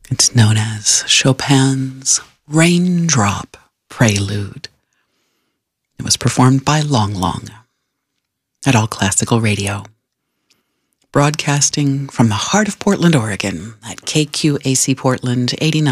It's known as Chopin's Raindrop Prelude. It was performed by Long Long at All Classical Radio, broadcasting from the heart of Portland, Oregon at KQAC Portland 89.